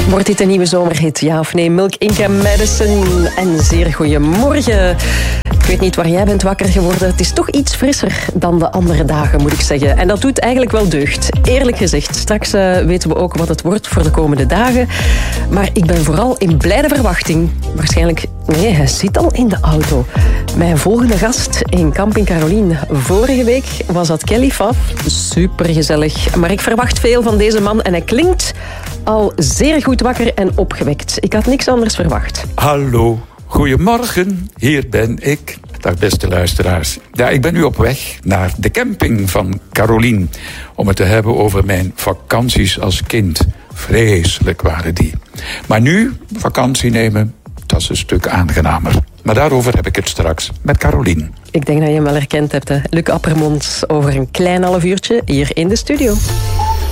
Wordt dit een nieuwe zomerhit, ja of nee? Milk Inca Madison. En zeer goeiemorgen. Ik weet niet waar jij bent wakker geworden. Het is toch iets frisser dan de andere dagen, moet ik zeggen. En dat doet eigenlijk wel deugd. Eerlijk gezegd, straks weten we ook wat het wordt voor de komende dagen. Maar ik ben vooral in blijde verwachting. Waarschijnlijk, nee, hij zit al in de auto. Mijn volgende gast in Camping Caroline. Vorige week was dat Kelly Faf. Supergezellig. Maar ik verwacht veel van deze man en hij klinkt al zeer goed wakker en opgewekt. Ik had niks anders verwacht. Hallo, goedemorgen, hier ben ik. Dag beste luisteraars. Ja, ik ben nu op weg naar de camping van Caroline om het te hebben over mijn vakanties als kind. Vreselijk waren die. Maar nu, vakantie nemen, dat is een stuk aangenamer. Maar daarover heb ik het straks met Caroline. Ik denk dat je hem wel herkend hebt, hè? Luc Appermond, over een klein half uurtje hier in de studio.